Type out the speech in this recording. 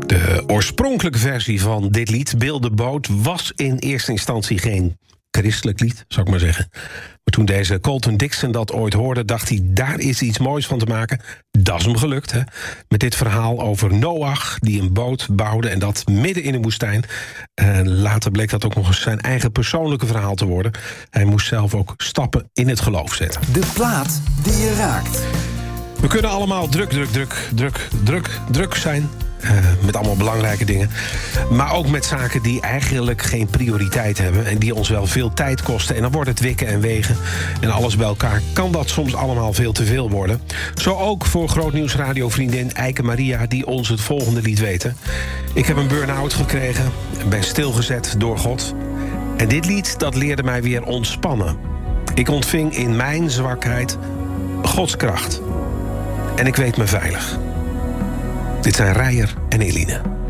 De oorspronkelijke versie van dit lied, Build a Boat, was in eerste instantie geen christelijk lied, zou ik maar zeggen. Maar toen deze Colton Dixon dat ooit hoorde, dacht hij, daar is iets moois van te maken. Dat is hem gelukt, hè. Met dit verhaal over Noach, die een boot bouwde en dat midden in de woestijn. Later bleek dat ook nog eens zijn eigen persoonlijke verhaal te worden. Hij moest zelf ook stappen in het geloof zetten. De plaat die je raakt. We kunnen allemaal druk zijn. Met allemaal belangrijke dingen. Maar ook met zaken die eigenlijk geen prioriteit hebben. En die ons wel veel tijd kosten. En dan wordt het wikken en wegen. En alles bij elkaar kan dat soms allemaal veel te veel worden. Zo ook voor Grootnieuws radiovriendin Eike Maria, die ons het volgende liet weten. Ik heb een burn-out gekregen. Ben stilgezet door God. En dit lied, dat leerde mij weer ontspannen. Ik ontving in mijn zwakheid Gods kracht. En ik weet me veilig. Dit zijn Rijer en Eline.